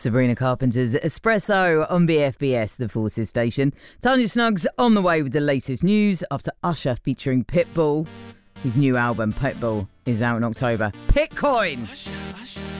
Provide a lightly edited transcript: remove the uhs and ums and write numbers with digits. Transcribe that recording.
Sabrina Carpenter's Espresso on BFBS, the Forces station. Tanya Snuggs on the way with the latest news after Usher featuring Pitbull. His new album, Pitbull, is out in October. Pitcoin!